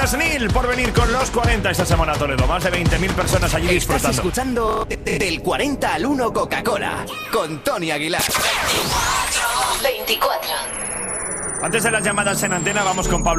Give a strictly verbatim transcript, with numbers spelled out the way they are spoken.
Gracias, Neil, por venir con los cuarenta esta semana a Toledo. Más de veinte mil personas allí disfrutando. Estás escuchando del cuarenta al uno Coca-Cola con Tony Aguilar. veinticuatro. Antes de las llamadas en antena, vamos con Pablo.